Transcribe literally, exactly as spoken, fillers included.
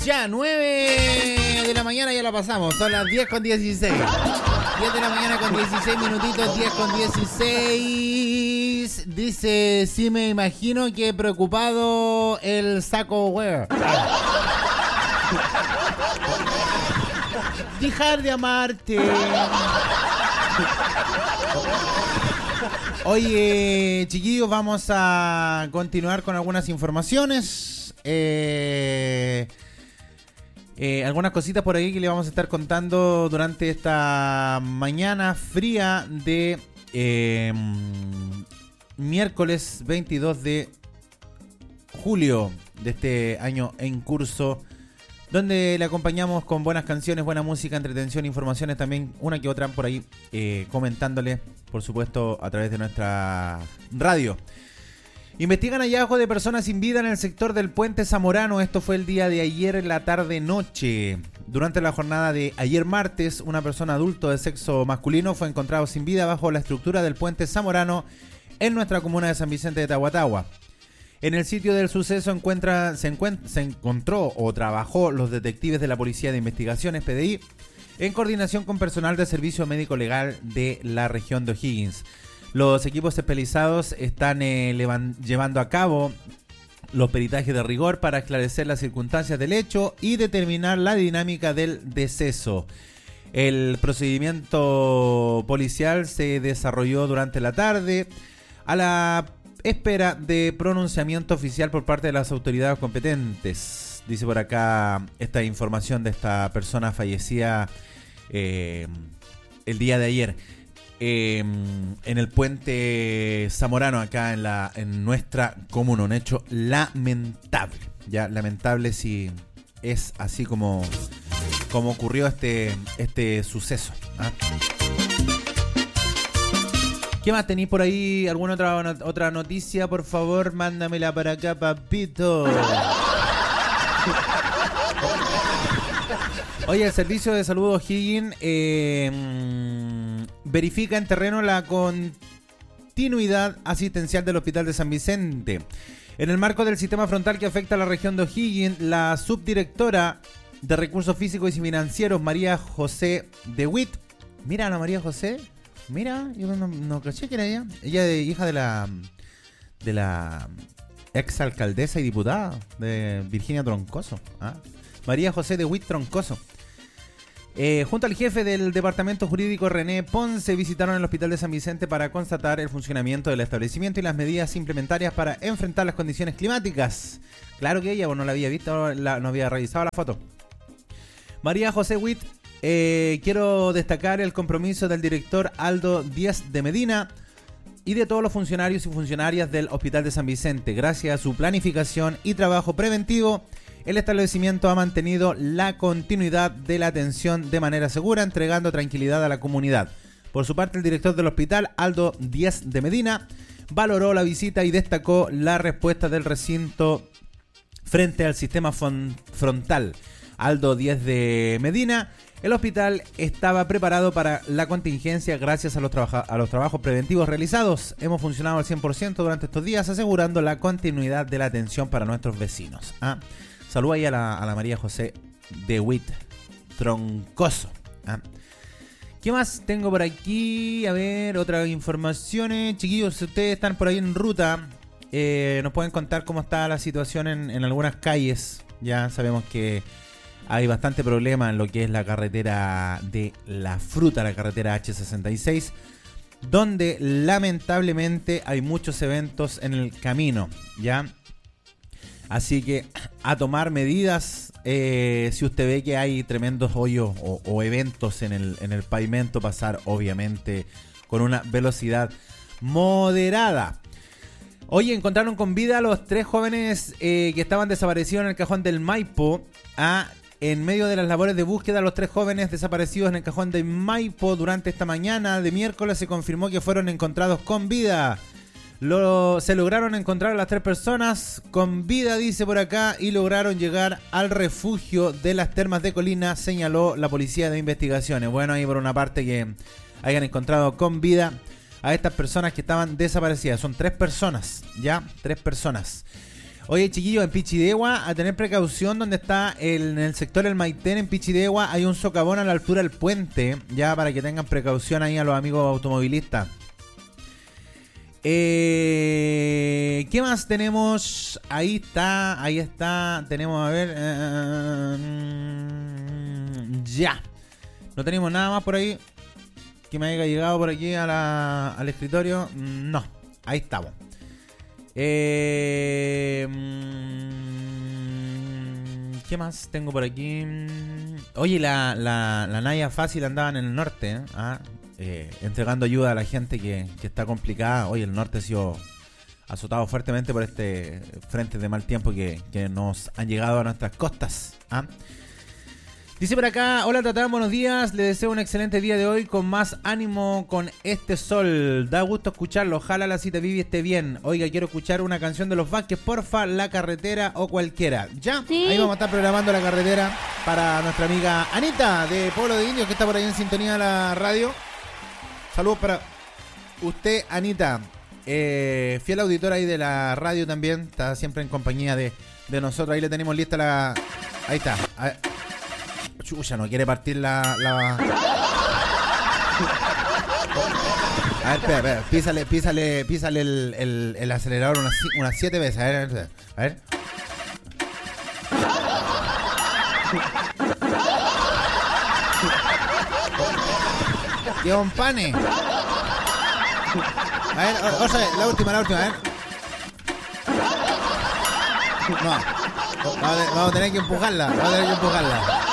Ya, nueve de la mañana ya la pasamos. Son las diez con dieciséis. diez de la mañana con dieciséis minutitos, diez con dieciséis. Dice, sí me imagino que preocupado el saco wea. Dejar de amarte. Oye, chiquillos, vamos a continuar con algunas informaciones. Eh, eh, algunas cositas por ahí que le vamos a estar contando durante esta mañana fría de eh, miércoles veintidós de julio de este año en curso, donde le acompañamos con buenas canciones, buena música, entretención, informaciones, también una que otra por ahí eh, comentándole, por supuesto, a través de nuestra radio. Investigan hallazgo de personas sin vida en el sector del Puente Zamorano. Esto fue el día de ayer en la tarde-noche. Durante la jornada de ayer martes, una persona adulto de sexo masculino fue encontrado sin vida bajo la estructura del Puente Zamorano en nuestra comuna de San Vicente de Tahuatahua. En el sitio del suceso encuentra, se, encuent, se encontró o trabajó los detectives de la Policía de Investigaciones, P D I, en coordinación con personal de Servicio Médico Legal de la región de O'Higgins. Los equipos especializados están eh, levan, llevando a cabo los peritajes de rigor para esclarecer las circunstancias del hecho y determinar la dinámica del deceso. El procedimiento policial se desarrolló durante la tarde a la espera de pronunciamiento oficial por parte de las autoridades competentes. Dice por acá esta información de esta persona fallecida eh, el día de ayer eh, en el Puente Zamorano, acá en la en nuestra comuna. Un hecho lamentable, ya lamentable si es así como, como ocurrió este, este suceso, ¿ah? ¿Qué más tenéis por ahí? ¿Alguna otra, otra noticia? Por favor, mándamela para acá, papito. Oye, el Servicio de Salud O'Higgins eh, verifica en terreno la continuidad asistencial del Hospital de San Vicente. En el marco del sistema frontal que afecta a la región de O'Higgins, la subdirectora de Recursos Físicos y Financieros, María José de Witt. Mira, ¿no, María José? Mira, yo no, no caché que era ella. Ella es hija de la de la ex alcaldesa y diputada de Virginia Troncoso, ¿ah? María José de Witt Troncoso. Eh, junto al jefe del departamento jurídico René Ponce visitaron el Hospital de San Vicente para constatar el funcionamiento del establecimiento y las medidas implementarias para enfrentar las condiciones climáticas. Claro que ella, bueno, no la había visto, la, no había revisado la foto. María José Witt. Eh, quiero destacar el compromiso del director Aldo Díaz de Medina y de todos los funcionarios y funcionarias del Hospital de San Vicente. Gracias a su planificación y trabajo preventivo, el establecimiento ha mantenido la continuidad de la atención de manera segura, entregando tranquilidad a la comunidad. Por su parte, el director del hospital, Aldo Díaz de Medina, valoró la visita y destacó la respuesta del recinto frente al sistema frontal. Aldo Díaz de Medina: el hospital estaba preparado para la contingencia gracias a los, trabaja- a los trabajos preventivos realizados. Hemos funcionado al cien por ciento durante estos días, asegurando la continuidad de la atención para nuestros vecinos. ¿Ah? Saludo ahí a la, a la María José de Witt Troncoso. ¿Ah? ¿Qué más tengo por aquí? A ver, otras informaciones. Chiquillos, si ustedes están por ahí en ruta, eh, nos pueden contar cómo está la situación en, en algunas calles. Ya sabemos que hay bastante problema en lo que es la carretera de la fruta, la carretera hache sesenta y seis, donde lamentablemente hay muchos eventos en el camino, ¿ya? Así que a tomar medidas, eh, si usted ve que hay tremendos hoyos o, o eventos en el, en el pavimento, pasar obviamente con una velocidad moderada. Oye, encontraron con vida a los tres jóvenes eh, que estaban desaparecidos en el cajón del Maipo. Ah, en medio de las labores de búsqueda, los tres jóvenes desaparecidos en el cajón del Maipo durante esta mañana de miércoles se confirmó que fueron encontrados con vida. Lo, se lograron encontrar a las tres personas con vida, dice por acá, y lograron llegar al refugio de las Termas de Colina, señaló la Policía de Investigaciones. Bueno, ahí por una parte que hayan encontrado con vida a estas personas que estaban desaparecidas. Son tres personas, ¿ya? Tres personas. Oye, chiquillos, en Pichidegua, a tener precaución donde está el, en el sector El Maitén, en Pichidegua, hay un socavón a la altura del puente, ya para que tengan precaución ahí a los amigos automovilistas. Eh, ¿Qué más tenemos? Ahí está, ahí está, tenemos, a ver, eh, ya. No tenemos nada más por ahí que me haya llegado por aquí a la, al escritorio. No, ahí estamos. Eh, ¿Qué más tengo por aquí? Oye, la, la, la Naya Fácil andaban en el norte, ¿eh? Ah, eh, entregando ayuda a la gente que, que está complicada. Hoy el norte ha sido azotado fuertemente por este frente de mal tiempo que, que nos han llegado a nuestras costas. ¿Ah? Dice por acá, hola Tatán, buenos días, le deseo un excelente día de hoy con más ánimo con este sol, da gusto escucharlo, ojalá la cita Vivi esté bien. Oiga, quiero escuchar una canción de Los Vázquez, porfa, La Carretera o cualquiera. Ya, sí. Ahí vamos a estar programando La Carretera para nuestra amiga Anita de Pueblo de Indios, que está por ahí en sintonía de la radio. Saludos para usted, Anita, eh, fiel auditora ahí de la radio también, está siempre en compañía de, de nosotros. Ahí le tenemos lista la... Ahí está. A ver. Chucha, no quiere partir la... la... A ver, espera, espera. Písale, písale, písale el, el, el acelerador unas, unas siete veces. A ver, a ver. ¡Qué un pane! A ver, otra vez, la última, la última, a ver. No. Vamos a tener que empujarla. Vamos a tener que empujarla.